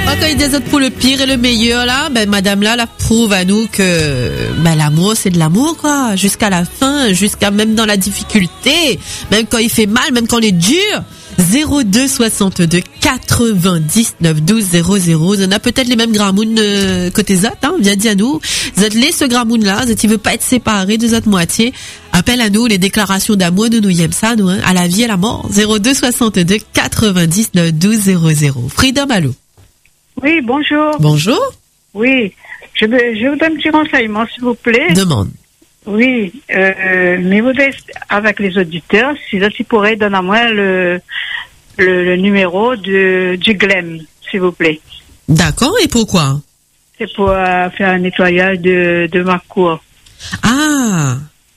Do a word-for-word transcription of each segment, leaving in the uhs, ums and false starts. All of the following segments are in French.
Quand ils disent pour le pire et le meilleur, là, ben, madame là, la prouve à nous que, ben, l'amour, c'est de l'amour, quoi. Jusqu'à la fin, jusqu'à même dans la difficulté, même quand il fait mal, même quand on est dur. zéro deux soixante-deux quatre-vingt-dix-neuf douze zéro zéro. On a peut-être les mêmes gramounes euh, côté Zot, hein, viens dire à nous. Vous êtes les ce gramoun là, vous êtes, il veut pas être séparé de votre moitié. Appelle à nous les déclarations d'amour, nous nous aime ça, nous, hein, à la vie et à la mort. zéro deux soixante-deux quatre-vingt-dix-neuf douze zéro zéro. Freedom, allô. Oui, bonjour. Bonjour. Oui, je, je voudrais un petit renseignement, s'il vous plaît. Demande. Oui, euh, mais vous êtes avec les auditeurs, si vous pourrez donner à moi le, le, le numéro de, du G L E M, s'il vous plaît. D'accord, et pourquoi? C'est pour euh, faire un nettoyage de, de ma cour. Ah.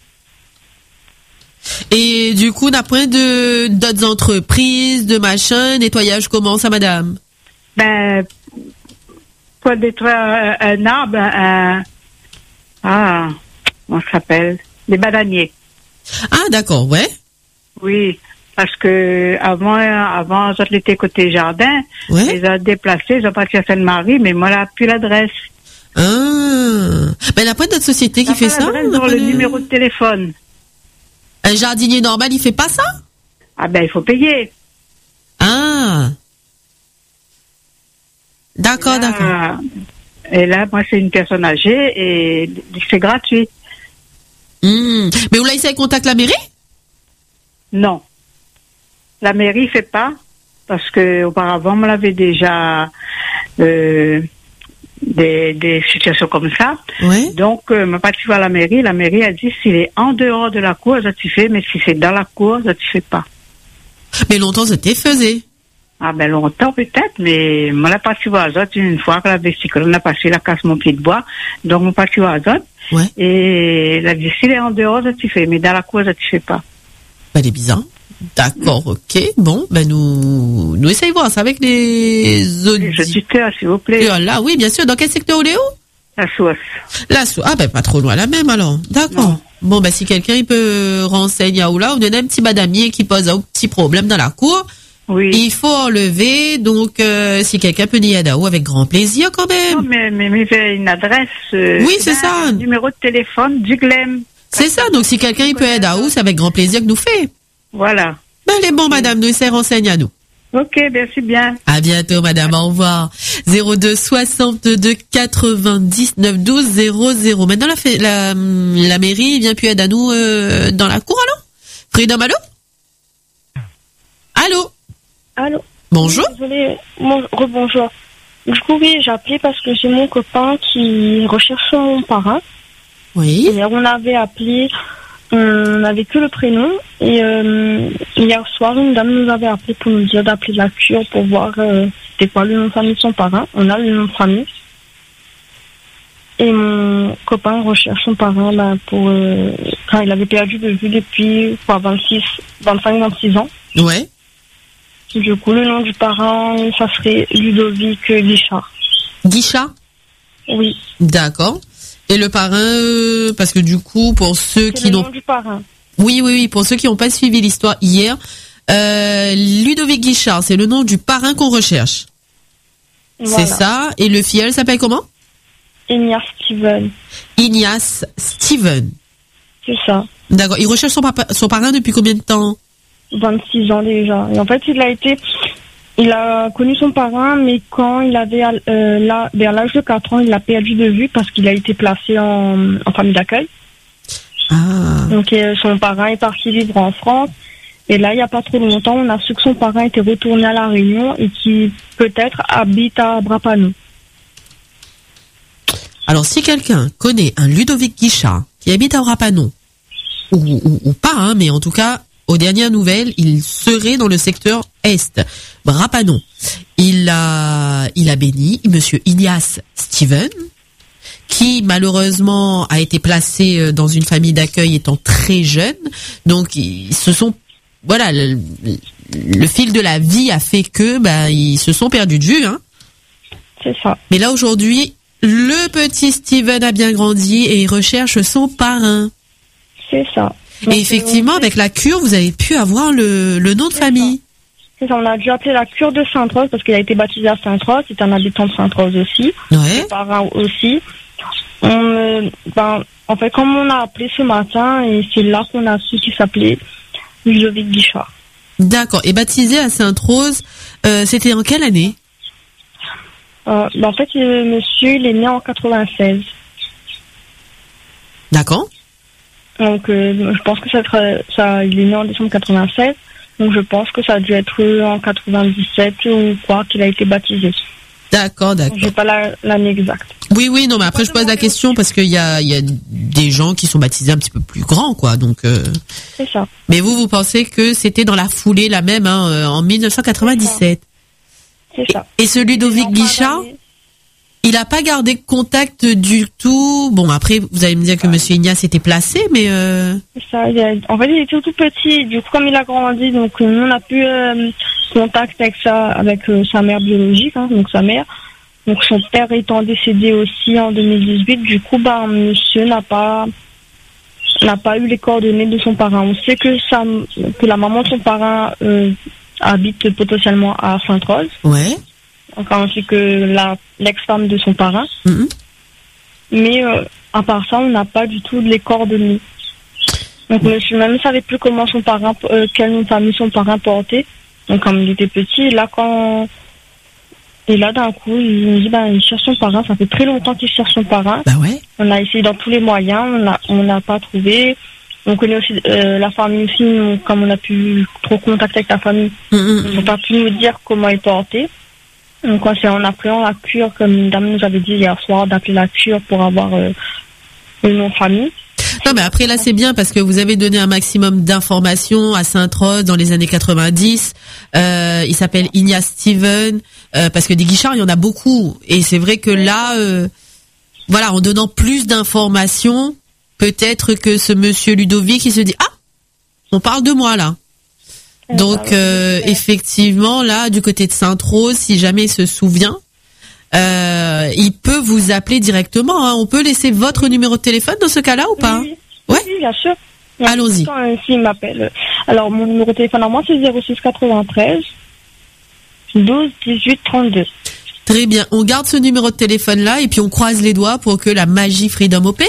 Et du coup, d'après de d'autres entreprises, de machin, nettoyage comment ça, madame? Ben, pour détruire un, un arbre, un, ah, on s'appelle les bananiers. Ah, d'accord, ouais. Oui, parce que avant, avant, je l'étais côté jardin, ouais. Ils ont déplacé, ils ont parti à Sainte-Marie, mais moi, là, plus l'adresse. Ah, ben, il n'y a pas d'autre société qui fait ça? Dans le numéro de téléphone. Un jardinier normal, il fait pas ça? Ah ben, il faut payer. Ah. D'accord, et là, d'accord. Et là, moi, c'est une personne âgée et c'est gratuit. Mmh. Mais vous laissez contact la mairie? Non. La mairie fait pas parce que auparavant, on l'avait déjà euh, des, des situations comme ça. Ouais. Donc, euh, ma partie à la mairie, la mairie a dit s'il est en dehors de la cour, ça tu fais, mais si c'est dans la cour, ça tu fais pas. Mais longtemps, c'était faisait. Ah ben longtemps peut-être, mais moi la partie à Azot, une fois que la vesicule, on a passé la casse mon pied de bois, donc mon partie à Azot, ouais. Et la vie, s'il est en dehors, ça tu fais, mais dans la cour, ça tu fais pas. Ben, elle est bizarre. D'accord, ok. Bon, ben nous, nous essayons de voir ça avec les auditeurs, s'il vous plaît. Là, oui, bien sûr. Dans quel secteur, Léo? La Source. La Source. Ah ben pas trop loin la même alors. D'accord. Non. Bon ben si quelqu'un il peut renseigner ou là, on donne un petit madamier qui pose un petit problème dans la cour. Oui. Il faut enlever, donc euh, si quelqu'un peut y aller avec grand plaisir quand même. Non, mais, mais, mais j'ai une adresse. Euh, oui, c'est ça. Un numéro de téléphone du G L E M. C'est ça, donc si quelqu'un il peut aider à où, c'est avec grand plaisir que nous fait. Voilà. Ben les bons, madame, nous ça renseigne à nous. Ok, merci bien. À bientôt, madame, au revoir. zéro deux soixante-deux quatre-vingt-dix-neuf douze zéro zéro. Maintenant, la, la, la mairie vient plus aider à nous euh, dans la cour, allô? Freedom, allô? Allô? Allô? Bonjour. Désolée, bon, rebonjour. Du coup, oui, j'ai appelé parce que j'ai mon copain qui recherche mon parrain. Oui. Et on avait appelé, on n'avait que le prénom. Et euh, hier soir, une dame nous avait appelé pour nous dire d'appeler la cure pour voir euh, c'était quoi le nom de famille de son parrain. On a le nom de famille. Et mon copain recherche son parrain ben, pour euh, quand il avait perdu de vue depuis quoi, vingt-six, vingt-cinq, vingt-six ans. Ouais. Du coup, le nom du parrain, ça serait Ludovic Guichard. Guichard? Oui. D'accord. Et le parrain, euh, parce que du coup, pour ceux c'est qui le n'ont... nom du parrain. Oui, oui, oui, pour ceux qui n'ont pas suivi l'histoire hier, euh, Ludovic Guichard, c'est le nom du parrain qu'on recherche. Voilà. C'est ça. Et le filleul s'appelle comment? Ignace Steven. Ignace Steven. C'est ça. D'accord. Il recherche son, papa, son parrain depuis combien de temps? vingt-six ans déjà. Et en fait, il a été, il a connu son parrain, mais quand il avait, euh, là, vers l'âge de quatre ans, il l'a perdu de vue parce qu'il a été placé en, en famille d'accueil. Ah. Donc, euh, son parrain est parti vivre en France. Et là, il n'y a pas trop longtemps, on a su que son parrain était retourné à La Réunion et qui, peut-être, habite à Brapano. Alors, si quelqu'un connaît un Ludovic Guichard qui habite à Brapano, ou, ou, ou pas, hein, mais en tout cas, aux dernières nouvelles, il serait dans le secteur Est, Brapano. Il a, il a béni monsieur Ignace Steven, qui malheureusement a été placé dans une famille d'accueil étant très jeune. Donc, ils se sont, voilà, le, le fil de la vie a fait que, bah, ils se sont perdus de vue, hein. C'est ça. Mais là, aujourd'hui, le petit Steven a bien grandi et il recherche son parrain. C'est ça. Donc, et effectivement, avec la cure, vous avez pu avoir le, le nom de famille. Ça. On a dû appeler la cure de Sainte-Rose parce qu'il a été baptisé à Sainte-Rose. C'est un habitant de Sainte-Rose aussi. Ouais. Ses parents aussi. On, euh, ben, en fait, comme on a appelé ce matin, et c'est là qu'on a su qu'il s'appelait Ludovic Guichard. D'accord. Et baptisé à Sainte-Rose, euh, c'était en quelle année? Euh, ben, en fait, le monsieur, il est né en quatre-vingt-seize. D'accord. Donc, euh, je pense que ça, ça, il est né en décembre quatre-vingt-seize. Donc, je pense que ça a dû être en quatre-vingt-dix-sept ou quoi qu'il a été baptisé. D'accord, d'accord. Je n'ai pas la, l'année exacte. Oui, oui, non, mais après, je pose la question parce qu'il y a, il y a des gens qui sont baptisés un petit peu plus grands, quoi, donc, euh... C'est ça. Mais vous, vous pensez que c'était dans la foulée, la même, hein, en mille neuf cent quatre-vingt-dix-sept. C'est ça. Et, et ce Ludovic Guichard, il n'a pas gardé contact du tout. Bon, après, vous allez me dire que Monsieur Ignace était placé, mais... Euh... C'est ça. Il a, en fait, il était tout petit. Du coup, comme il a grandi, donc nous, on a plus euh, contact avec ça, avec euh, sa mère biologique, hein, donc sa mère. Donc son père étant décédé aussi en deux mille dix-huit, du coup, bah, monsieur n'a pas n'a pas eu les coordonnées de son parrain. On sait que sa, que la maman de son parrain euh, habite potentiellement à Sainte-Rose. Ouais. Encore ainsi que la l'ex-femme de son parrain. Mm-hmm. Mais euh, à part ça, on n'a pas du tout les coordonnées. Donc monsieur même ne savait plus comment son parrain, euh, quel nom de famille son parrain portait. Donc comme il était petit, là quand et là d'un coup, il me dit ben il cherche son parrain. Ça fait très longtemps qu'il cherche son parrain. Bah ouais. On a essayé dans tous les moyens, on a on n'a pas trouvé. On connaît aussi euh, la famille aussi, nous, comme on a pu trop contacter avec la famille, Mm-hmm. ils n'ont pas pu nous dire comment il portait. Donc c'est en appelant la cure, comme une dame nous avait dit hier soir, d'appeler la cure pour avoir euh, le nom de famille. Non, mais après là c'est bien parce que vous avez donné un maximum d'informations à Sainte-Rose dans les années quatre-vingt-dix. Euh, il s'appelle Ignace Steven, euh, parce que des Guichards il y en a beaucoup. Et c'est vrai que là, euh, voilà, en donnant plus d'informations, peut-être que ce monsieur Ludovic il se dit ah, on parle de moi là. Donc euh, effectivement là du côté de Sainte-Rose, si jamais il se souvient, euh, il peut vous appeler directement, hein. On peut laisser votre numéro de téléphone dans ce cas-là ou pas? Oui, Ouais. oui, bien sûr. Allons-y. Quand euh, s'il m'appelle. Alors mon numéro de téléphone à moi c'est zéro six quatre-vingt-treize douze dix-huit trente-deux. Très bien, on garde ce numéro de téléphone là et puis on croise les doigts pour que la magie Freedom opère.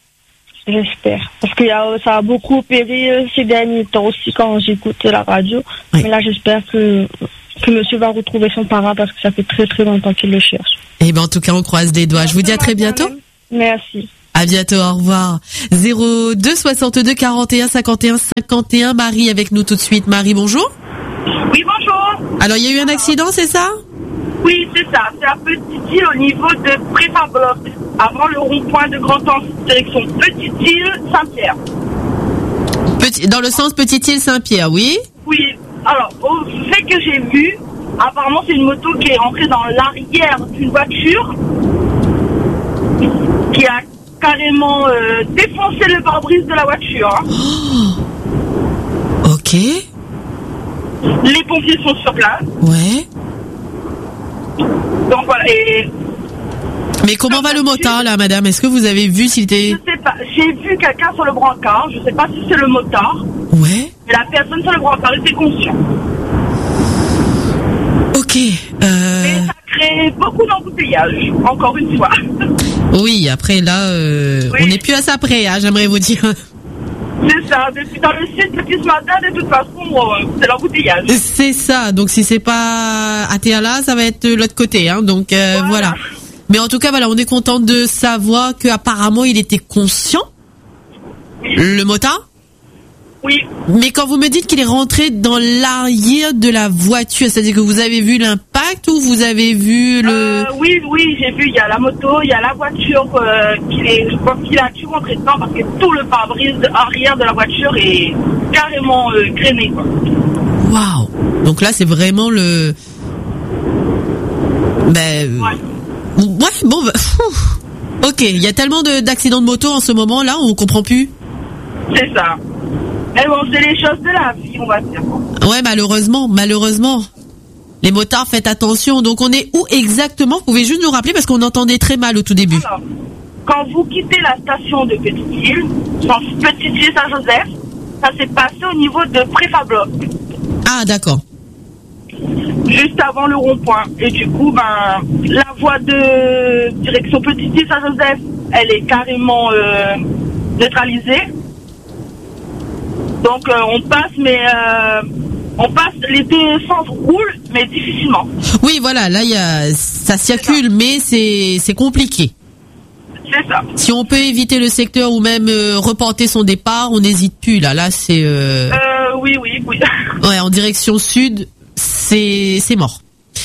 J'espère. Parce que euh, ça a beaucoup opéré euh, ces derniers temps aussi quand j'écoute la radio. Oui. Mais là j'espère que que monsieur va retrouver son parrain parce que ça fait très très longtemps qu'il le cherche. Et ben en tout cas on croise les doigts. Je vous dis à très bientôt. Merci. À bientôt, au revoir. zéro deux soixante-deux quarante et un cinquante et un cinquante et un, Marie avec nous tout de suite. Marie, bonjour. Oui, bonjour. Alors il y a eu un accident, c'est ça? Oui, c'est ça. C'est la petite île au niveau de Préfabloc, avant le rond-point de Grand-Anse, direction Petite Île, Saint-Pierre. Petit, dans le sens Petite Île Saint-Pierre, oui? Oui. Alors, au fait que j'ai vu, apparemment c'est une moto qui est rentrée dans l'arrière d'une voiture, qui a carrément euh, défoncé le pare-brise de la voiture. Hein. Oh. Ok. Les pompiers sont sur place. Ouais. Donc voilà. Et mais comment va le motard là, madame? Est-ce que vous avez vu s'il était... je sais pas. J'ai vu quelqu'un sur le brancard. Je sais pas si c'est le motard. Ouais. Mais la personne sur le brancard était consciente. Ok. Euh... Mais ça crée beaucoup d'embouteillages, encore une fois. Oui, après là, euh, Oui. on n'est plus à ça près, hein, j'aimerais vous dire. C'est ça. Depuis dans le site depuis ce matin, de toute façon, euh, c'est l'embouteillage. C'est ça. Donc si c'est pas à Théala, ça va être de l'autre côté, hein. Donc euh, voilà. Voilà. Mais en tout cas, voilà, on est content de savoir que apparemment il était conscient, le motard. Oui. Mais quand vous me dites qu'il est rentré dans l'arrière de la voiture, c'est-à-dire que vous avez vu l'impact ou vous avez vu le... Euh, oui, oui, j'ai vu. Il y a la moto, il y a la voiture euh, qu'il est. Je pense qu'il a dû rentrer dedans parce que tout le pare-brise arrière de la voiture est carrément euh, grainé, quoi. Waouh. Donc là, c'est vraiment le... Ben... Ouais. Ouais, bon, bah, pfff. Ok, il y a tellement de, d'accidents de moto en ce moment là, on comprend plus. C'est ça. Mais bon, c'est les choses de la vie, on va dire. Ouais, malheureusement, malheureusement. Les motards, faites attention. Donc on est où exactement? Vous pouvez juste nous rappeler parce qu'on entendait très mal au tout début. Alors, quand vous quittez la station de Petite Île, sens Petite Île Saint-Joseph, ça s'est passé au niveau de Préfabloc. Ah, d'accord. juste avant le rond-point. Et du coup, ben, la voie de direction Petit-Saint-Joseph, elle est carrément euh, neutralisée. Donc euh, on passe, mais euh, on passe, les deux sens roulent, mais difficilement. Oui, voilà, là, il y a, ça circule, mais c'est, c'est compliqué. C'est ça. Si on peut éviter le secteur ou même euh, reporter son départ, on n'hésite plus. Là, là, c'est. Euh... Euh, oui, oui, oui. Ouais, en direction sud, c'est, c'est mort.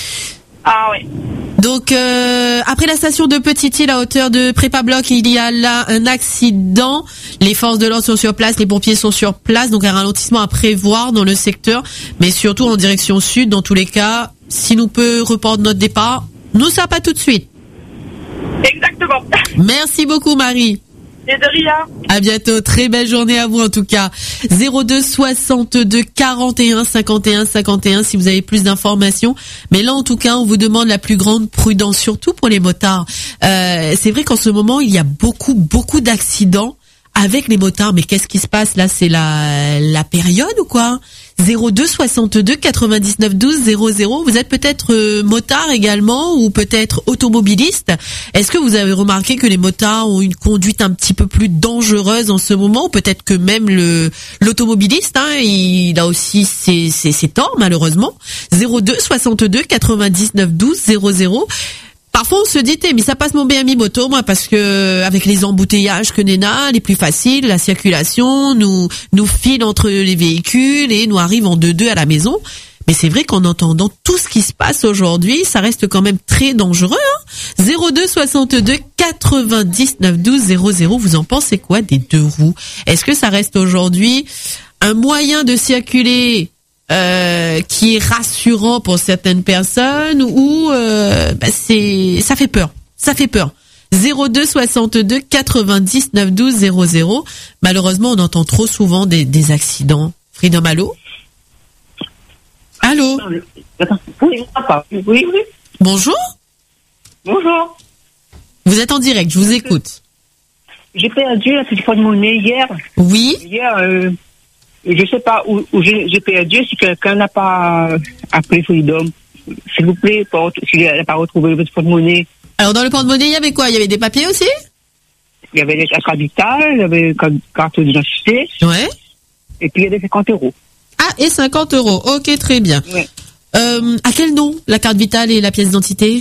Ah oui. Donc, euh, après la station de Petite-Île à hauteur de Prépa-Bloc, il y a là un accident. Les forces de l'ordre sont sur place, les pompiers sont sur place, donc un ralentissement à prévoir dans le secteur, mais surtout en direction sud. Dans tous les cas, si nous peut reporter notre départ, nous ça pas tout de suite. Exactement. Merci beaucoup, Marie. Et de rien. À bientôt. Très belle journée à vous, en tout cas. zéro deux soixante-deux quarante et un cinquante et un cinquante et un si vous avez plus d'informations. Mais là, en tout cas, on vous demande la plus grande prudence, surtout pour les motards. Euh, c'est vrai qu'en ce moment, il y a beaucoup, beaucoup d'accidents avec les motards. Mais qu'est-ce qui se passe là? C'est la, la période ou quoi? zéro deux soixante-deux quatre-vingt-dix-neuf douze zéro zéro. Vous êtes peut-être euh, motard également ou peut-être automobiliste. Est-ce que vous avez remarqué que les motards ont une conduite un petit peu plus dangereuse en ce moment? Ou peut-être que même le l'automobiliste, hein, il a aussi ses, ses, ses torts malheureusement. zéro deux soixante-deux quatre-vingt-dix-neuf douze zéro zéro. Parfois on se dit, mais ça passe mon B M I moto, moi, parce que avec les embouteillages que Nena, les plus faciles, la circulation nous nous file entre les véhicules et nous arrive en deux deux à la maison. Mais c'est vrai qu'en entendant tout ce qui se passe aujourd'hui, ça reste quand même très dangereux. Hein. zéro deux soixante-deux quatre-vingt-dix-neuf douze zéro zéro. Vous en pensez quoi des deux roues? Est-ce que ça reste aujourd'hui un moyen de circuler Euh, qui est rassurant pour certaines personnes ou euh, bah c'est ça fait peur, ça fait peur. zéro deux soixante-deux quatre-vingt-dix-neuf douze zéro zéro. Malheureusement, on entend trop souvent des, des accidents. Freedom, allô? Allô? Oui, oui, oui. Bonjour. Bonjour. Vous êtes en direct, je vous écoute. J'ai perdu la petite fois de monnaie hier. Oui. Hier, euh, je sais pas où, où j'ai, j'ai perdu. Si quelqu'un n'a pas appelé Freedom, s'il vous plaît, pour, s'il n'a pas retrouvé le petit porte-monnaie. Alors, dans le porte-monnaie, il y avait quoi? Il y avait des papiers aussi? Il y avait la carte vitale, il y avait une carte d'identité. Ouais. Et puis il y avait cinquante euros. Ah, et cinquante euros. Ok, très bien. Ouais. Euh, à quel nom, la carte vitale et la pièce d'identité?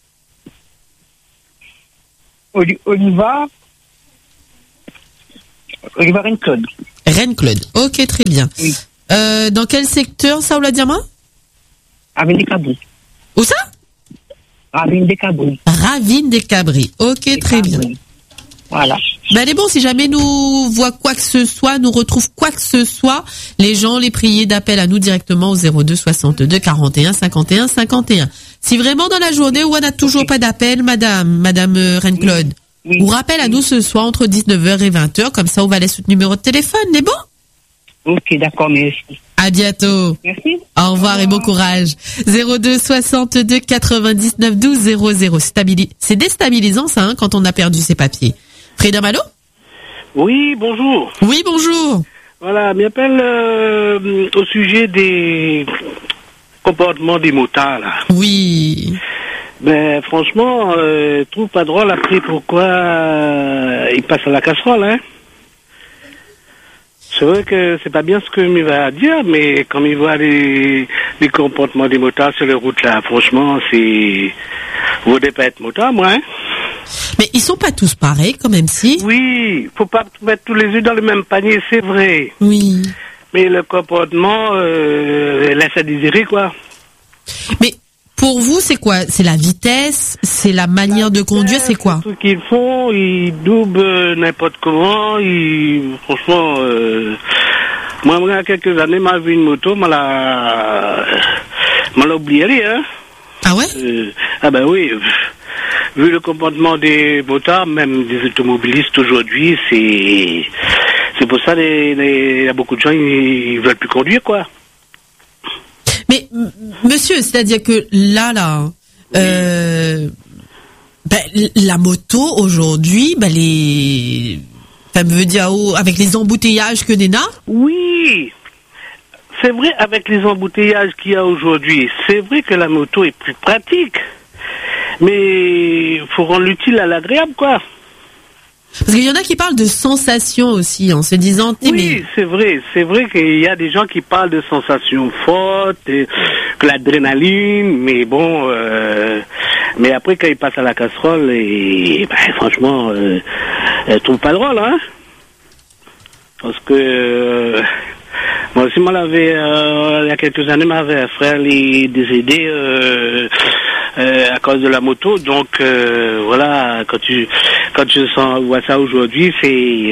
Oliva. Oliva Reine-Claude. Reine-Claude. Ok, très bien. Oui. Euh, dans quel secteur, ça, ou la Diamant? Ravine des Cabris. Où ça? Ravine des Cabris. Ravine des Cabris. Ok, Des très Cabris. bien. Voilà. Ben, elle est bon, si jamais nous voit quoi que ce soit, nous retrouve quoi que ce soit, les gens, les prier d'appel à nous directement au zéro deux soixante-deux quarante et un cinquante et un cinquante et un. Si vraiment dans la journée où on n'a toujours Okay. pas d'appel, madame, madame euh, Reine-Claude, Oui. ou rappelle à nous ce soir entre dix-neuf heures et vingt heures, comme ça on va laisser notre numéro de téléphone, n'est bon? Ok, d'accord, merci. À bientôt. Merci. Au revoir et bon courage. zéro deux soixante-deux quatre-vingt-dix-neuf douze zéro zéro. Stabili- C'est déstabilisant ça, hein, quand on a perdu ses papiers. Freedom, allô? Oui, bonjour. Oui, bonjour. Voilà, m'appelle euh, au sujet des comportements des motards, là. Oui. Ben, franchement, euh, je trouve pas drôle après pourquoi euh, ils passent à la casserole, hein. C'est vrai que c'est pas bien ce que il va dire, mais quand il voit les, les comportements des motards sur les routes, là, franchement, c'est... Vous ne devez pas être motard, moi, hein. Mais ils sont pas tous pareils, quand même, si? Oui, faut pas mettre tous les œufs dans le même panier, c'est vrai. Oui. Mais le comportement euh, laisse à désirer, quoi. Mais pour vous, c'est quoi? C'est la vitesse? C'est la manière de conduire? C'est quoi? Tout ce qu'ils font, ils doublent euh, n'importe comment. Ils, franchement, euh, moi, il y a quelques années, m'a vu une moto, m'a la, m'a l'a oublié, hein. Ah ouais? Euh, ah ben oui. Vu le comportement des motards, même des automobilistes aujourd'hui, c'est, c'est pour ça les, les, il y a beaucoup de gens, ils, ils veulent plus conduire, quoi. Mais, m- monsieur, c'est-à-dire que là, là, euh, ben, l- la moto, aujourd'hui, ben, les, enfin, me veut dire, oh, avec les embouteillages que Nena. Oui. c'est vrai, avec les embouteillages qu'il y a aujourd'hui, c'est vrai que la moto est plus pratique. Mais il faut rendre l'utile à l'agréable, quoi. Parce qu'il y en a qui parlent de sensations aussi, en se disant... Oui, mais... c'est vrai. C'est vrai qu'il y a des gens qui parlent de sensations fortes, et que l'adrénaline, mais bon... Euh, mais après, quand ils passent à la casserole, et, ben, franchement, euh, elles trouvent pas drôle, hein. Parce que... Euh, moi aussi, moi, l'avais, euh, il y a quelques années, m'avait un frère, il est décédé... Euh, Euh, à cause de la moto, donc euh, voilà, quand tu quand tu sens, vois ça aujourd'hui, c'est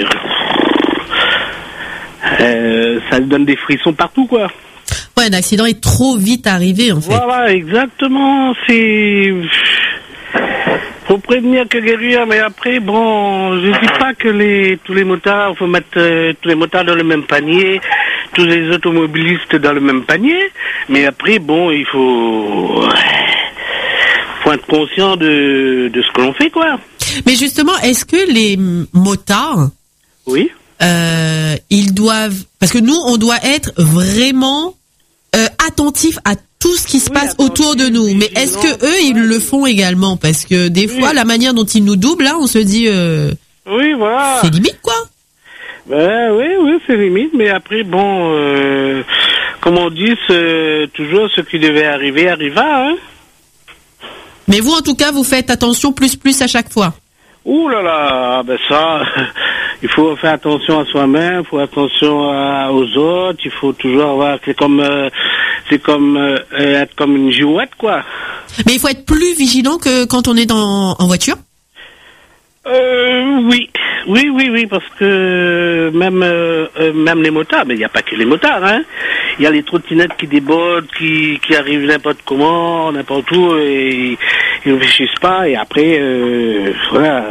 euh, ça te donne des frissons partout, quoi. Ouais, un accident est trop vite arrivé, en fait. Voilà, exactement. C'est faut prévenir que guérir, mais après, bon, je dis pas que les tous les motards, faut mettre euh, tous les motards dans le même panier, tous les automobilistes dans le même panier, mais après, bon, il faut faut être conscient de, de ce que l'on fait, quoi. Mais justement, est-ce que les motards, oui, euh, ils doivent, parce que nous, on doit être vraiment euh, attentifs à tout ce qui se oui, passe autour de nous. Mais est-ce que eux, ils le font également? Parce que des oui. fois, la manière dont ils nous doublent, là, on se dit, euh, oui, voilà, c'est limite, quoi. Ben oui, oui, c'est limite. Mais après, bon, euh, comme on dit, toujours ce qui devait arriver arriva, hein. Mais vous, en tout cas, vous faites attention plus plus à chaque fois. Ouh là là, ben ça, il faut faire attention à soi-même, il faut faire attention à, aux autres, il faut toujours avoir, c'est comme, euh, c'est comme euh, être comme une girouette, quoi. Mais il faut être plus vigilant que quand on est dans, en voiture. Euh, oui, oui, oui, oui, parce que même, euh, même les motards, mais il n'y a pas que les motards, hein. Il y a les trottinettes qui débordent, qui, qui arrivent n'importe comment, n'importe où, et ils ne réfléchissent pas, et après, euh, voilà.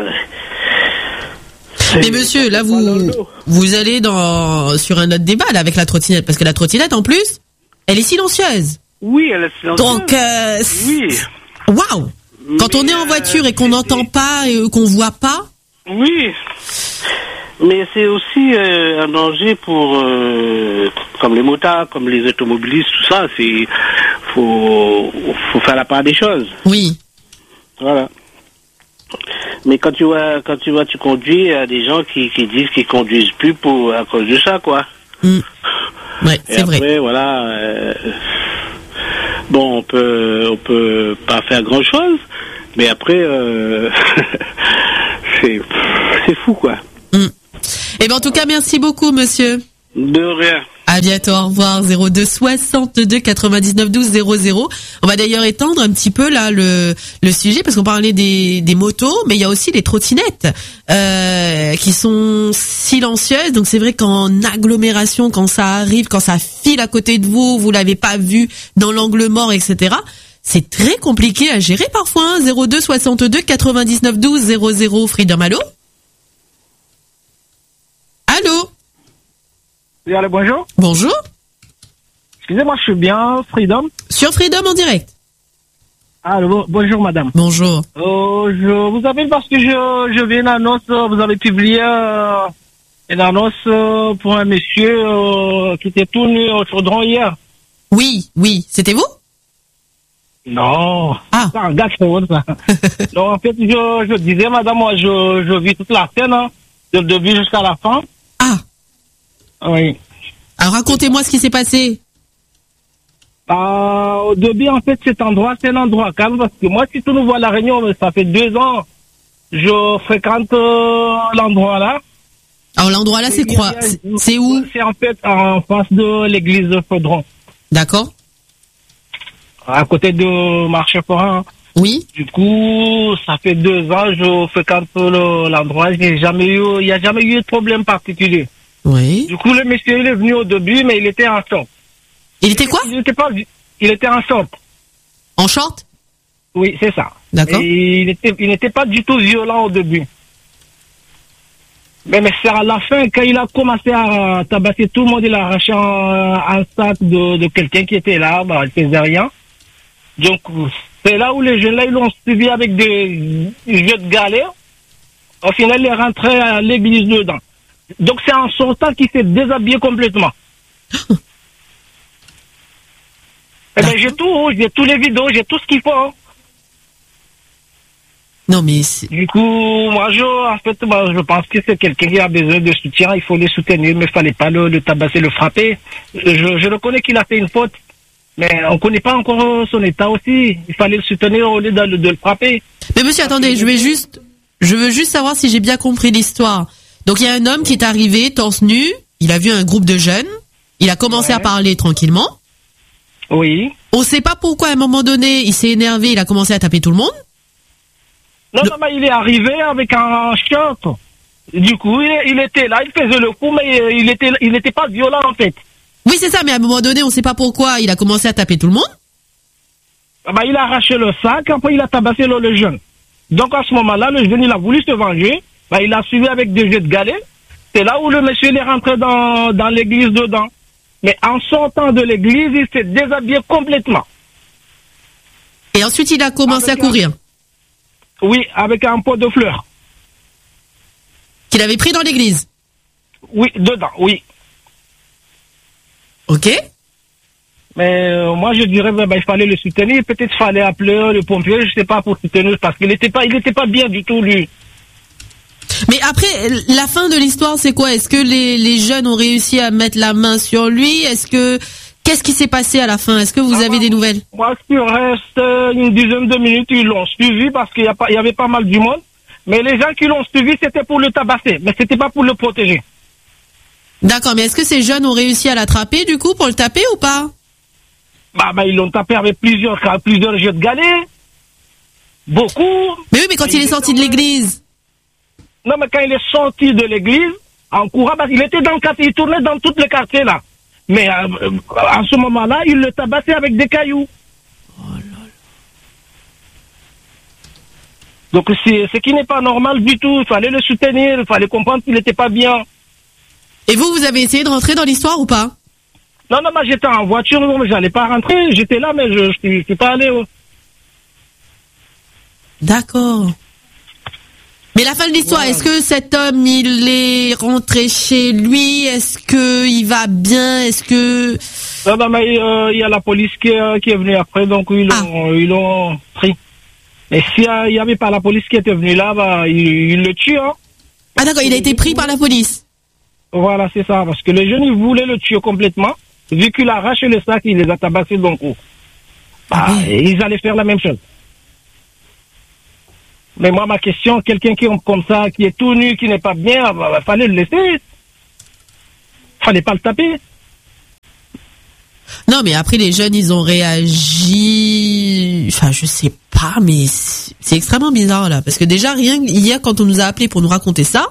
Mais monsieur, là, vous, vous allez dans, sur un autre débat, là, avec la trottinette, parce que la trottinette, en plus, elle est silencieuse. Oui, elle est silencieuse. Donc, euh, oui. Waouh! Quand mais on est en voiture et qu'on n'entend pas et qu'on voit pas. Oui. Mais c'est aussi euh, un danger pour, euh, comme les motards, comme les automobilistes, tout ça. C'est, faut, faut faire la part des choses. Oui. Voilà. Mais quand tu vois, quand tu vois, tu conduis, il y a des gens qui, qui disent qu'ils conduisent plus pour à cause de ça, quoi. Mm. Ouais, c'est et après, vrai. Voilà. Euh, bon, on peut, on peut pas faire grand chose, mais après, euh, c'est, c'est fou, quoi. Mm. Eh ben, en tout cas, merci beaucoup, monsieur. De rien. À bientôt, au revoir. zéro deux soixante-deux quatre-vingt-dix-neuf douze zéro zéro. On va d'ailleurs étendre un petit peu là le le sujet parce qu'on parlait des des motos, mais il y a aussi les trottinettes euh, qui sont silencieuses. Donc c'est vrai qu'en agglomération, quand ça arrive, quand ça file à côté de vous, vous l'avez pas vu dans l'angle mort, et cetera. C'est très compliqué à gérer parfois. Hein. zéro deux soixante-deux quatre-vingt-dix-neuf douze zéro zéro. Freedom, allô? Allô? Oui, allô, bonjour. Bonjour. Excusez-moi, je suis bien Freedom. Sur Freedom en direct. Allô, bonjour madame. Bonjour. Euh, je vous appelle parce que je, je viens une annonce, vous avez publié euh, une annonce euh, pour un monsieur euh, qui était tout nu au chaudron hier. Oui, oui. C'était vous? Non. Ah. C'est un gars qui fait ça. Donc en fait, je, je disais madame, moi je, je vis toute la scène, hein, de le début jusqu'à la fin. Ah. Oui. Alors racontez-moi ce qui s'est passé. Euh, au début, en fait, cet endroit, c'est un endroit calme parce que moi, je suis tout nouveau à La Réunion, mais ça fait deux ans, je fréquente euh, l'endroit là. Alors l'endroit là, c'est quoi? C'est où? C'est en fait en face de l'église de Faudron. D'accord. À côté de marché forain. Oui. Du coup, ça fait deux ans, je fréquente le, l'endroit. J'ai jamais eu, il n'y a jamais eu de problème particulier. Oui. Du coup, le monsieur, il est venu au début, mais il était en short. Il était quoi? Il était pas, il était en short. En short? Oui, c'est ça. D'accord. Et il était, il n'était pas du tout violent au début. Mais, mais c'est à la fin, quand il a commencé à tabasser tout le monde, il a arraché un, un sac de, de quelqu'un qui était là, bah, il faisait rien. Donc, c'est là où les jeunes là, ils l'ont suivi avec des jeux de galère. Au final, il est rentré à l'église dedans. Donc, c'est en sortant qu'il s'est déshabillé complètement. Eh ben, j'ai tout, j'ai tous les vidéos, j'ai tout ce qu'il faut. Hein. Non, mais c'est... Du coup, moi, je, en fait, moi, je pense que c'est quelqu'un qui a besoin de soutien. Il faut le soutenir, mais il fallait pas le, le tabasser, le frapper. Je, je reconnais qu'il a fait une faute, mais on connaît pas encore son état aussi. Il fallait le soutenir au lieu de, de le frapper. Mais monsieur, attendez, je vais juste, je veux juste savoir si j'ai bien compris l'histoire. Donc, il y a un homme qui est arrivé, torse nu. Il a vu un groupe de jeunes. Il a commencé Ouais. à parler tranquillement. Oui. On sait pas pourquoi, à un moment donné, il s'est énervé, il a commencé à taper tout le monde. Non, Le- non, mais il est arrivé avec un short. Du coup, il, il était là, il faisait le fou, mais il était, il n'était pas violent, en fait. Oui, c'est ça, mais à un moment donné, on sait pas pourquoi, il a commencé à taper tout le monde. Ah bah, il a arraché le sac, après il a tabassé le, le jeune. Donc à ce moment-là, le jeune, il a voulu se venger. Bah, il a suivi avec des jets de galets. C'est là où le monsieur il est rentré dans, dans l'église dedans. Mais en sortant de l'église, il s'est déshabillé complètement. Et ensuite, il a commencé Avec à courir. Oui, avec un pot de fleurs. Qu'il avait pris dans l'église. Oui, dedans, oui. Ok? Mais euh, moi, je dirais, bah, bah, il fallait le soutenir. Peut-être fallait appeler le pompier, je sais pas, pour soutenir, parce qu'il n'était pas, il était pas bien du tout, lui. Mais après, la fin de l'histoire, c'est quoi? Est-ce que les, les jeunes ont réussi à mettre la main sur lui? Est-ce que, qu'est-ce qui s'est passé à la fin? Est-ce que vous Ah, avez bah, des nouvelles? Moi, ce qui reste euh, une dizaine de minutes, ils l'ont suivi parce qu'il y, a pas- il y avait pas mal du monde. Mais les gens qui l'ont suivi, c'était pour le tabasser, mais c'était pas pour le protéger. D'accord, mais est-ce que ces jeunes ont réussi à l'attraper, du coup, pour le taper ou pas? Bah, bah, ils l'ont tapé avec plusieurs, plusieurs jeux de galets. Beaucoup. Mais oui, mais quand il est sorti de l'église. Non, mais quand il est sorti de l'église, en courant, parce qu'il était dans le quartier, il tournait dans tout le quartier, là. Mais euh, euh, à ce moment-là, il le tabassait avec des cailloux. Donc, c'est ce qui n'est pas normal du tout. Il fallait le soutenir, il fallait comprendre qu'il n'était pas bien. Et vous, vous avez essayé de rentrer dans l'histoire ou pas? Non, non, moi j'étais en voiture, mais j'allais pas rentrer. J'étais là, mais je je suis- je suis pas allé. oh. D'accord. Mais la fin de l'histoire, Voilà. est-ce que cet homme, il est rentré chez lui? Est-ce que il va bien? Est-ce que... Non, non, mais euh, il y a la police qui est, qui est venue après, donc ils l'ont ils l'ont pris. Et s'il n'y avait pas la police qui était venue là, bah, ils, ils le tuent. Hein. Ah d'accord, il a été pris par la police. Voilà, c'est ça. Parce que les jeunes, ils voulaient le tuer complètement. Vu qu'il a arraché le sac, il les a tabassés d'un coup. Bah, Ah oui. et ils allaient faire la même chose. Mais moi, ma question, quelqu'un qui est comme ça, qui est tout nu, qui n'est pas bien, bah, bah, fallait le laisser. Fallait pas le taper. Non, mais après, les jeunes, ils ont réagi... Enfin, je sais pas, mais c'est c'est extrêmement bizarre, là. Parce que déjà, rien hier, quand on nous a appelé pour nous raconter ça,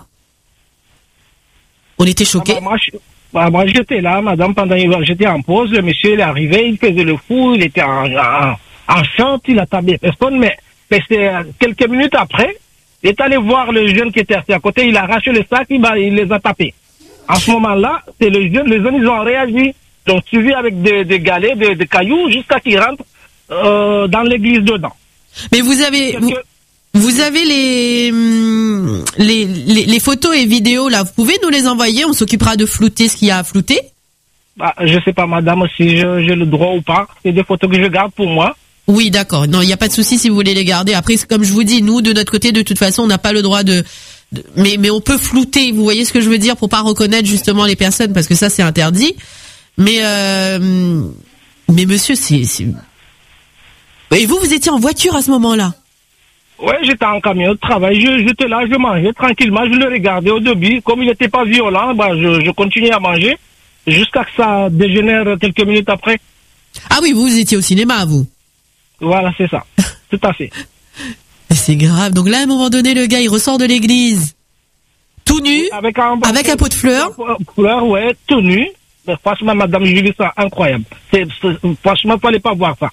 on était choqués. Ah bah, moi, je- bah, moi, j'étais là, madame, pendant j'étais en pause, le monsieur, il est arrivé, il faisait le fou, il était en, en, en chante, il a tapé personne, mais, mais c'est euh, quelques minutes après, il est allé voir le jeune qui était assis à côté, il a arraché le sac, il, bah, il les a tapés. En ce moment-là, c'est le jeune, les jeunes, ils ont réagi, ils ont suivi avec des, des galets, des, des cailloux, jusqu'à qu'ils rentrent euh, dans l'église dedans. Mais vous avez... Parce Vous, que- vous avez les, hum, les, les, les photos et vidéos, là. Vous pouvez nous les envoyer, on s'occupera de flouter ce qu'il y a à flouter. bah, je sais pas, madame, si je- j'ai le droit ou pas, c'est des photos que je garde pour moi. Oui, d'accord. Non, il n'y a pas de souci si vous voulez les garder. Après, c'est comme je vous dis, nous, de notre côté, de toute façon, on n'a pas le droit de... de- mais, mais on peut flouter, vous voyez ce que je veux dire, pour pas reconnaître justement les personnes, parce que ça, c'est interdit. Mais, euh, mais monsieur, c'est... c'est- Et vous, vous étiez en voiture à ce moment-là? Ouais, j'étais en camion de travail, je- j'étais là, je mangeais tranquillement, je le regardais au début. Comme il n'était pas violent, bah, je, je continuais à manger jusqu'à que ça dégénère quelques minutes après. Ah oui, vous, vous étiez au cinéma, vous. Voilà, c'est ça. Tout à fait. Mais c'est grave. Donc là, à un moment donné, le gars, il ressort de l'église, tout nu, Avec un, avec un pot de fleurs. Fleurs, ouais, tout nu. Mais franchement, madame, j'ai vu ça incroyable. C'est, c'est- franchement, il fallait pas voir ça.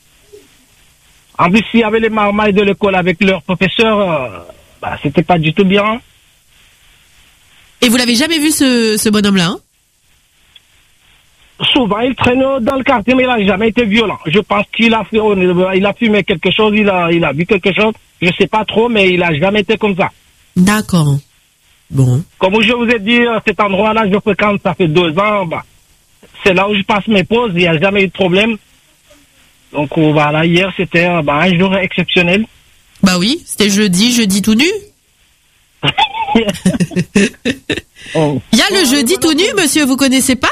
En plus, s'il y avait les marmailles de l'école avec leurs professeurs, euh, bah, c'était pas du tout bien. Et vous l'avez jamais vu, ce, ce bonhomme-là, hein? Souvent, il traîne dans le quartier, mais il n'a jamais été violent. Je pense qu'il a, fait- il a fumé quelque chose, il a, il a vu quelque chose. Je sais pas trop, mais il a jamais été comme ça. D'accord. Bon. Comme je vous ai dit, euh, cet endroit-là, je fréquente, ça fait deux ans. Bah, c'est là où je passe mes pauses, il n'y a jamais eu de problème. Donc voilà, hier c'était euh, bah, un jour exceptionnel. Bah oui, c'était jeudi, jeudi tout nu. Oh. Il y a le jeudi tout nu, monsieur, vous connaissez pas?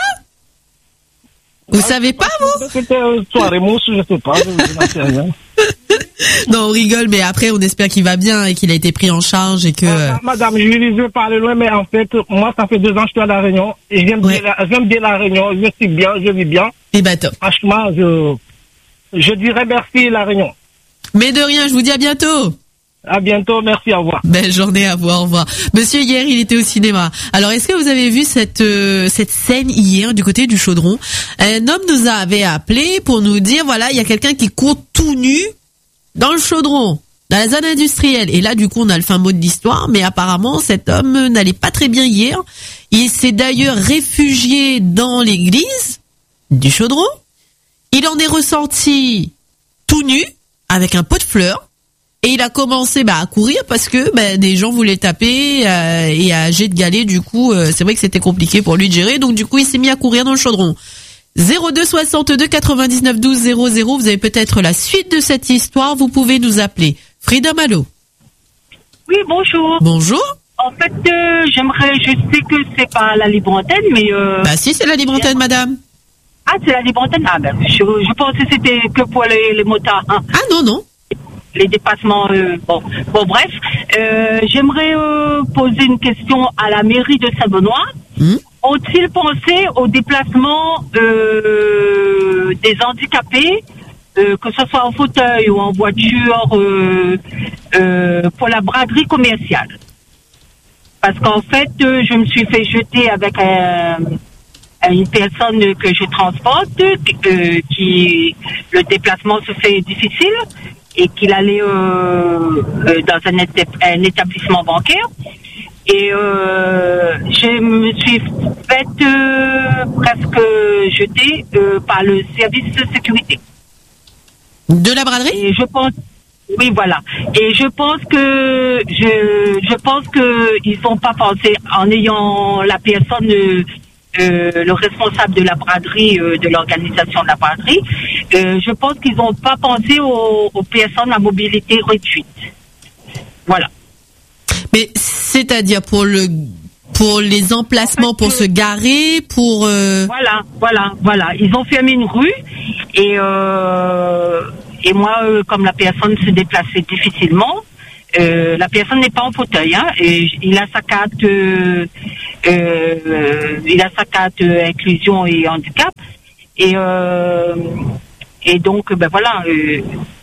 Vous savez pas, vous? C'était une soirée mousse, je sais pas, je n'en sais rien. Non, on rigole, mais après, on espère qu'il va bien et qu'il a été pris en charge et que... Ah, madame, je ne vais pas aller loin, mais en fait, moi, ça fait deux ans que je suis à La Réunion et j'aime Ouais. bien, la- j'aime bien La Réunion, je suis bien, je vis bien. Eh ben, top. Franchement, je, je dirais merci La Réunion. Mais de rien, je vous dis à bientôt. À bientôt, merci, au revoir. Belle journée à vous, au revoir. Monsieur, hier, il était au cinéma. Alors, est-ce que vous avez vu cette euh, cette scène hier du côté du Chaudron? Un homme nous avait appelé pour nous dire, voilà, il y a quelqu'un qui court tout nu dans le Chaudron, dans la zone industrielle. Et là, du coup, on a le fin mot de l'histoire, mais apparemment, cet homme n'allait pas très bien hier. Il s'est d'ailleurs réfugié dans l'église du Chaudron. Il en est ressorti tout nu, avec un pot de fleurs. Et il a commencé bah, à courir parce que bah, des gens voulaient taper euh, et à jet de galets. Du coup, euh, c'est vrai que c'était compliqué pour lui de gérer. Donc du coup, il s'est mis à courir dans le Chaudron. zéro deux soixante-deux quatre-vingt-dix-neuf douze zéro zéro. Vous avez peut-être la suite de cette histoire. Vous pouvez nous appeler. Frida Malo. Oui, bonjour. Bonjour. En fait, euh, j'aimerais, je sais que c'est pas la libre antenne, mais... Euh, Bah si, c'est la libre antenne, madame. Ah, c'est la libre antenne. Ah ben, je, je pensais que c'était que pour les, les motards. Hein. Ah non, non. Les dépassements, euh, bon, bon, bref, euh, j'aimerais euh, poser une question à la mairie de Saint-Benoît. Mmh. Ont-ils pensé au déplacement euh, des handicapés, euh, que ce soit en fauteuil ou en voiture, euh, euh, pour la braderie commerciale? Parce qu'en fait, euh, je me suis fait jeter avec un, une personne que je transporte, euh, qui le déplacement se fait difficile, et qu'il allait euh, euh, dans un, éta- un établissement bancaire. Et euh, je me suis faite euh, presque jetée euh, par le service de sécurité. De la braderie? Et je pense, oui, voilà. Et je pense que je, je pense que ils n'ont pas pensé en ayant la personne. Euh, Euh, le responsable de la braderie, euh, de l'organisation de la braderie, euh, je pense qu'ils n'ont pas pensé aux, aux personnes à mobilité réduite. Voilà. Mais c'est-à-dire pour le pour les emplacements, En fait, pour se garer, pour... Euh... Voilà, voilà, voilà. Ils ont fermé une rue et euh, et moi, euh, comme la personne se déplaçait difficilement, euh, la personne n'est pas en fauteuil, hein, et il a sa carte, euh, euh, il a sa carte euh, inclusion et handicap, et euh, et donc ben voilà, euh,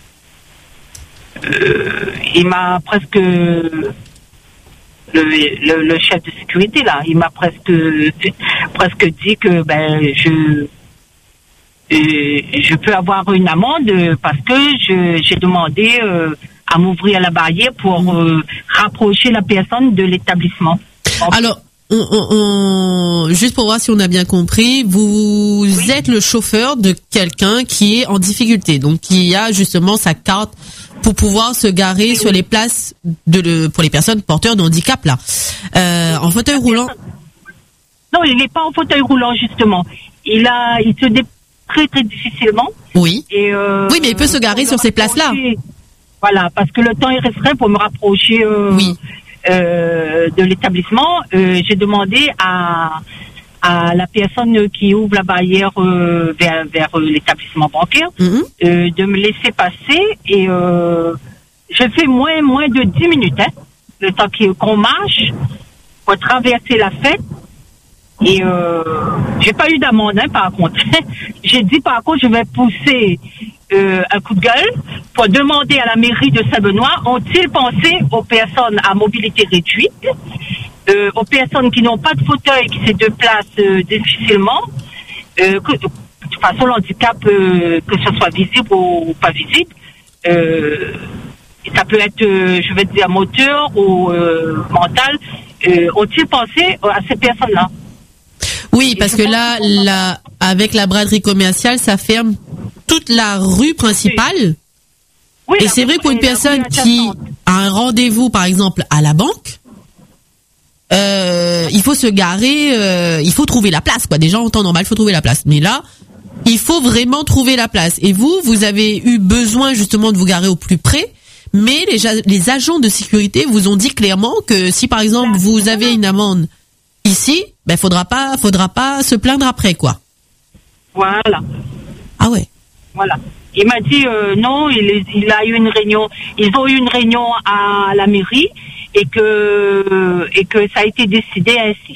euh, il m'a presque le, le, le chef de sécurité là, il m'a presque presque dit que ben je euh, je peux avoir une amende parce que je j'ai demandé euh, à m'ouvrir la barrière pour euh, rapprocher la personne de l'établissement. Alors, on, on, on, juste pour voir si on a bien compris, vous oui. êtes le chauffeur de quelqu'un qui est en difficulté, donc qui a justement sa carte pour pouvoir se garer oui. sur les places de le, pour les personnes porteurs de handicap là, euh, en fauteuil roulant. Non, il n'est pas en fauteuil roulant justement. Il a, il se déplace très très difficilement. Oui. Et euh, oui, mais il peut se garer sur ces places là. Voilà, parce que le temps est restreint pour me rapprocher euh, oui. euh, de l'établissement. Euh, j'ai demandé à, à la personne qui ouvre la barrière euh, vers, vers euh, l'établissement bancaire mm-hmm. euh, de me laisser passer. Et euh, je fais moins, moins de dix minutes, hein, le temps qu'on marche pour traverser la fête. Et euh, j'ai pas eu d'amende, hein, par contre. J'ai dit, par contre, je vais pousser euh, un coup de gueule pour demander à la mairie de Saint-Benoît, ont-ils pensé aux personnes à mobilité réduite, euh, aux personnes qui n'ont pas de fauteuil, qui se déplacent euh, difficilement, euh, que, de toute façon, l'handicap, euh, que ce soit visible ou, ou pas visible, euh, ça peut être, euh, je vais dire, moteur ou euh, mental, euh, ont-ils pensé à ces personnes-là? Oui, parce que là, là, avec la braderie commerciale, ça ferme toute la rue principale. Oui. Oui, et c'est vrai pour une personne qui a un rendez-vous, par exemple, à la banque, euh, il faut se garer, euh, il faut trouver la place, quoi. Déjà, en temps normal, il faut trouver la place. Mais là, il faut vraiment trouver la place. Et vous, vous avez eu besoin justement de vous garer au plus près, mais les, les agents de sécurité vous ont dit clairement que si par exemple vous avez une amende ici, ben faudra pas, faudra pas se plaindre après, quoi. Voilà. Ah ouais. Voilà. Il m'a dit euh, non, il, il a eu une réunion, ils ont eu une réunion à la mairie et que et que ça a été décidé ainsi.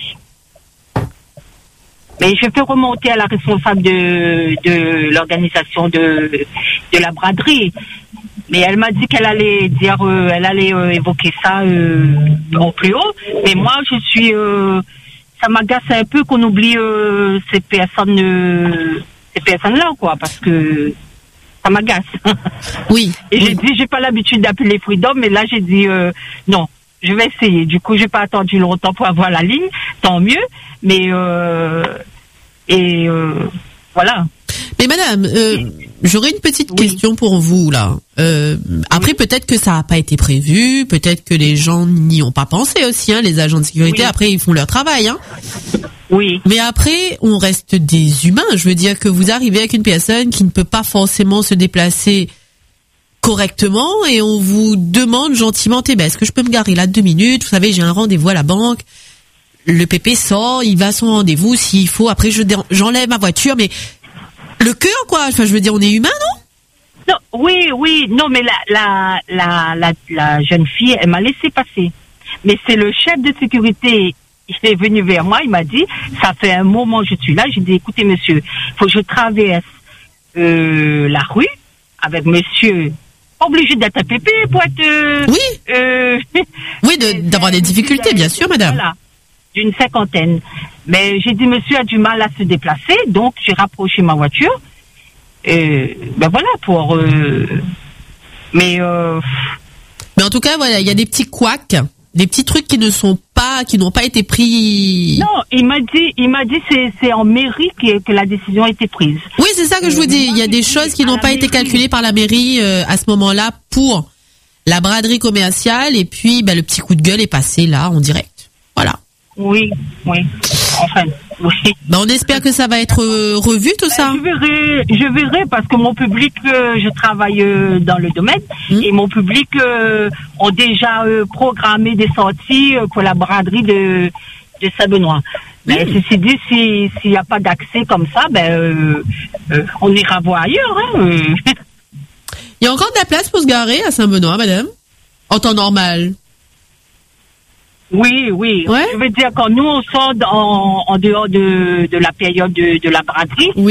Mais je peux remonter à la responsable de de l'organisation de de la braderie. Mais elle m'a dit qu'elle allait dire, euh, elle allait euh, évoquer ça euh, au plus haut. Mais moi, je suis, euh, ça m'agace un peu qu'on oublie euh, ces personnes, euh, ces personnes-là, quoi, parce que ça m'agace. Oui. Et j'ai dit, j'ai pas l'habitude d'appeler Freedom, mais là j'ai dit euh, non, je vais essayer. Du coup, j'ai pas attendu longtemps pour avoir la ligne, tant mieux. Mais euh, et euh, voilà. Mais madame, euh, j'aurais une petite oui. question pour vous là. Euh, après, oui. peut-être que ça n'a pas été prévu, peut-être que les gens n'y ont pas pensé aussi, hein, les agents de sécurité. Oui. Après, ils font leur travail, hein. Oui. Mais après, on reste des humains. Je veux dire que vous arrivez avec une personne qui ne peut pas forcément se déplacer correctement et on vous demande gentiment, eh ben, est-ce que je peux me garer là deux minutes? Vous savez, j'ai un rendez-vous à la banque. Le pépé sort, il va à son rendez-vous s'il faut. Après, je j'enlève ma voiture, mais le cœur, quoi. Enfin, je veux dire, on est humain, non? Non, oui, oui. Non, mais la, la, la, la, la jeune fille, elle m'a laissé passer. Mais c'est le chef de sécurité. Il est venu vers moi, il m'a dit, ça fait un moment que je suis là. J'ai dit, écoutez, monsieur, faut que je traverse euh, la rue avec monsieur. Pas obligé d'être un pépé pour être. Euh, oui. Euh, oui, de, d'avoir des difficultés, bien sûr, madame. Voilà. D'une cinquantaine. Mais j'ai dit, monsieur a du mal à se déplacer, donc j'ai rapproché ma voiture. Et ben voilà, pour... Euh, mais... Euh, mais en tout cas, voilà, il y a des petits couacs, des petits trucs qui ne sont pas, qui n'ont pas été pris... Non, il m'a dit, il m'a dit c'est, c'est en mairie que, que la décision a été prise. Oui, c'est ça que euh, je vous dis. Il y a des choses qui n'ont pas été calculées par la mairie euh, à ce moment-là pour la braderie commerciale. Et puis, ben, le petit coup de gueule est passé là, en direct. Voilà. Oui, oui. Enfin, oui. Ben, on espère que ça va être euh, revu tout ça. Je verrai, je verrai parce que mon public, euh, je travaille euh, dans le domaine mmh. et mon public euh, ont déjà euh, programmé des sorties euh, pour la braderie de de Saint-Benoît. Mais mmh. ceci dit, si s'il n'y a pas d'accès comme ça, ben euh, euh, on ira voir ailleurs. Hein, euh. Il y a encore de la place pour se garer à Saint-Benoît, madame, en temps normal. Oui, oui. Ouais. Je veux dire, quand nous, on sort en, en dehors de, de la période de, de la braderie, oui.